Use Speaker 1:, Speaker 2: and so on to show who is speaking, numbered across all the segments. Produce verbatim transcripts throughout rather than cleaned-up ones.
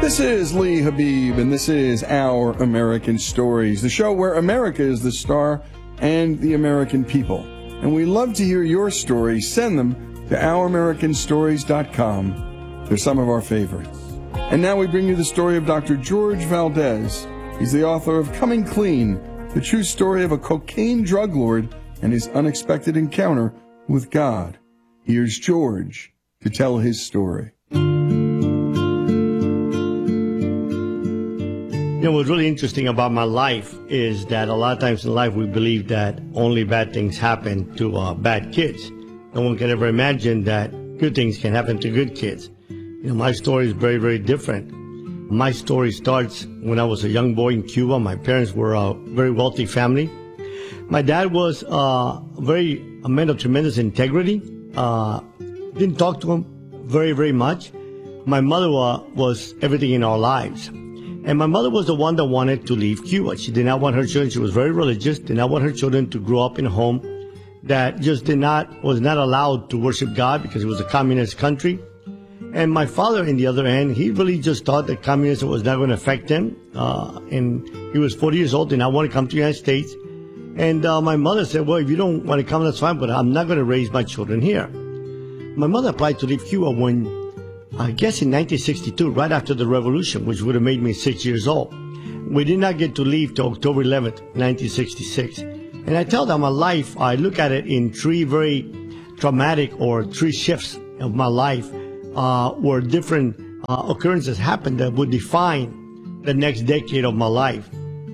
Speaker 1: This is Lee Habib, and this is Our American Stories, the show where America is the star and the American people. And we love to hear your stories. Send them to our american stories dot com. They're some of our favorites. And now we bring you the story of Doctor George Valdez. He's the author of Coming Clean, the true story of a cocaine drug lord and his unexpected encounter with God. Here's George to tell his story.
Speaker 2: You know, what's really interesting about my life is that a lot of times in life we believe that only bad things happen to uh, bad kids. No one can ever imagine that good things can happen to good kids. You know, my story is very, very different. My story starts when I was a young boy in Cuba. My parents were a very wealthy family. My dad was uh, very a man of tremendous integrity. Uh, didn't talk to him very, very much. My mother uh, was everything in our lives. And my mother was the one that wanted to leave Cuba. She did not want her children. She was very religious. Did not want her children to grow up in a home that just did not, was not allowed to worship God because it was a communist country. And my father, on the other hand, he really just thought that communism was not going to affect him. Uh, and he was forty years old, did not want to come to the United States. And uh, my mother said, well, if you don't want to come, that's fine, but I'm not going to raise my children here. My mother applied to leave Cuba when, I guess in nineteen sixty-two, right after the revolution, which would have made me six years old. We did not get to leave till October eleventh, nineteen sixty-six. And I tell them my life, I look at it in three very traumatic or three shifts of my life uh, where different uh, occurrences happened that would define the next decade of my life.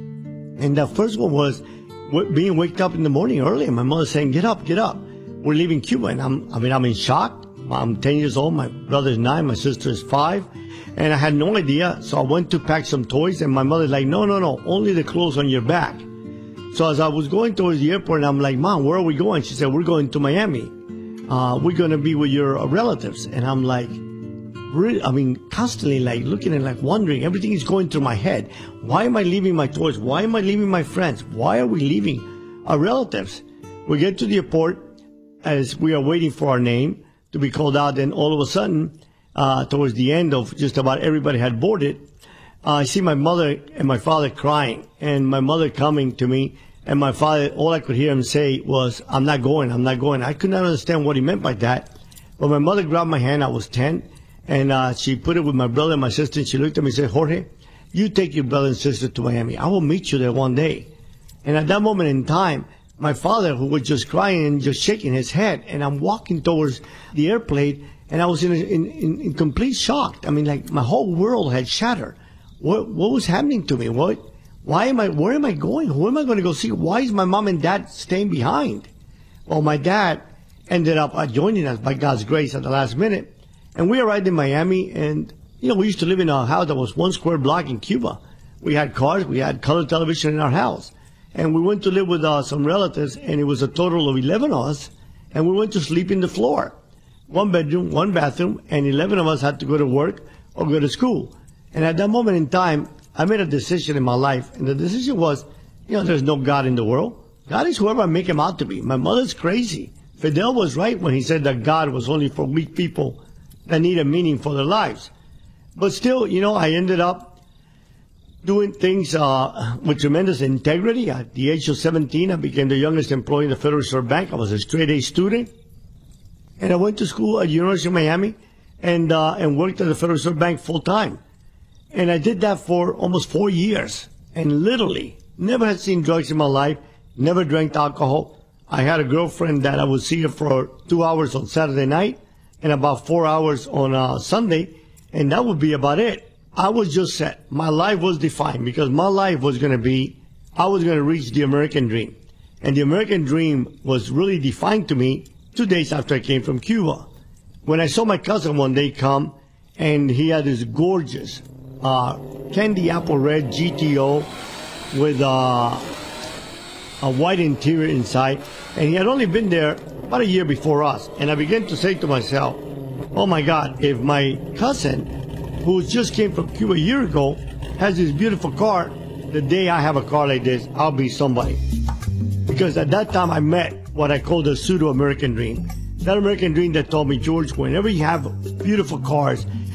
Speaker 2: And the first one was being waked up in the morning early and my mother saying, get up, get up. We're leaving Cuba. And I'm, I mean, I'm in shock. I'm ten years old. My brother is nine. My sister is five. And I had no idea. So I went to pack some toys and my mother's like, no, no, no, only the clothes on your back. So as I was going towards the airport, I'm like, Mom, where are we going? She said, we're going to Miami. Uh, we're going to be with your relatives. And I'm like, really? I mean, constantly like looking and like wondering, everything is going through my head. Why am I leaving my toys? Why am I leaving my friends? Why are we leaving our relatives? We get to the airport as we are waiting for our name to be called out. Then all of a sudden, uh, towards the end of just about everybody had boarded, uh, I see my mother and my father crying and my mother coming to me and my father, all I could hear him say was, I'm not going, I'm not going. I could not understand what he meant by that. But my mother grabbed my hand, I was ten, and uh, she put it with my brother and my sister, and she looked at me and said, Jorge, you take your brother and sister to Miami. I will meet you there one day. And at that moment in time, my father, who was just crying and just shaking his head, and I'm walking towards the airplane, and I was in, in, in, in complete shock. I mean, like, my whole world had shattered. What, what was happening to me? What, why am I, where am I going? Who am I going to go see? Why is my mom and dad staying behind? Well, my dad ended up uh, joining us by God's grace at the last minute. And we arrived in Miami, and, you know, we used to live in a house that was one square block in Cuba. We had cars, we had color television in our house. And we went to live with uh, some relatives, and it was a total of eleven of us, and we went to sleep in the floor. One bedroom, one bathroom, and eleven of us had to go to work or go to school. And at that moment in time, I made a decision in my life, and the decision was, you know, there's no God in the world. God is whoever I make him out to be. My mother's crazy. Fidel was right when he said that God was only for weak people that need a meaning for their lives. But still, you know, I ended up doing things uh, with tremendous integrity. At the age of seventeen, I became the youngest employee in the Federal Reserve Bank. I was a straight-A student. And I went to school at the University of Miami and, uh, and worked at the Federal Reserve Bank full-time. And I did that for almost four years. And literally, never had seen drugs in my life, never drank alcohol. I had a girlfriend that I would see her for two hours on Saturday night and about four hours on uh, Sunday, and that would be about it. I was just set. My life was defined because my life was going to be, I was going to reach the American dream. And the American dream was really defined to me two days after I came from Cuba. When I saw my cousin one day come, and he had this gorgeous uh, candy apple red G T O with uh, a white interior inside, and he had only been there about a year before us. And I began to say to myself, oh my God, if my cousin, who just came from Cuba a year ago, has this beautiful car, the day I have a car like this, I'll be somebody. Because at that time I met what I call the pseudo-American dream. That American dream that told me, George, whenever you have beautiful cars,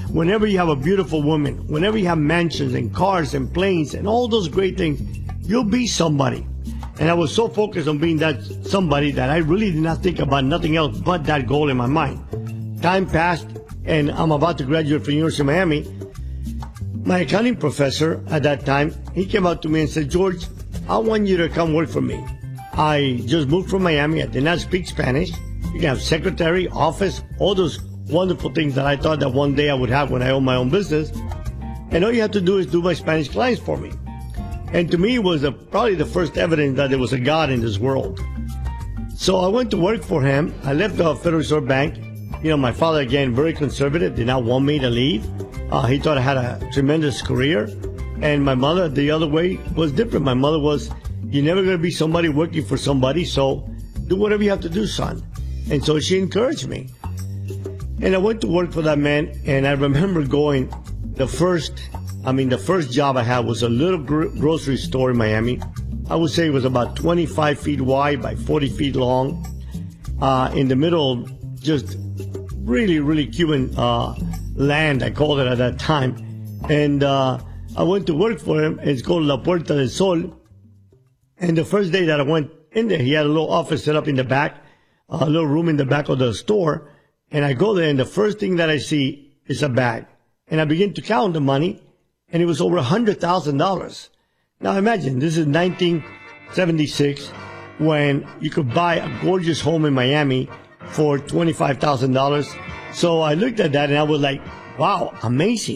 Speaker 2: whenever you have a beautiful woman, whenever you have mansions and cars and planes and all those great things, you'll be somebody. And I was so focused on being that somebody that I really did not think about nothing else but that goal in my mind. Time passed, and I'm about to graduate from the University of Miami. My accounting professor at that time, he came out to me and said, George, I want you to come work for me. I just moved from Miami. I did not speak Spanish. You can have secretary, office, all those wonderful things that I thought that one day I would have when I own my own business. And all you have to do is do my Spanish clients for me. And to me, it was a, probably the first evidence that there was a God in this world. So I went to work for him. I left the Federal Reserve Bank. You know, my father, again, very conservative, did not want me to leave. Uh, he thought I had a tremendous career. And my mother, the other way, was different. My mother was, you're never going to be somebody working for somebody, so do whatever you have to do, son. And so she encouraged me. And I went to work for that man, and I remember going, the first, I mean, the first job I had was a little gro- grocery store in Miami. I would say it was about twenty-five feet wide by forty feet long. Uh, in the middle, just really, really Cuban uh, land, I called it at that time. And uh, I went to work for him. It's called La Puerta del Sol. And the first day that I went in there, he had a little office set up in the back, a little room in the back of the store. And I go there, and the first thing that I see is a bag. And I begin to count the money, and it was over one hundred thousand dollars. Now imagine, this is nineteen seventy-six, when you could buy a gorgeous home in Miami for twenty-five thousand dollars. So I looked at that, and I was like, wow, amazing.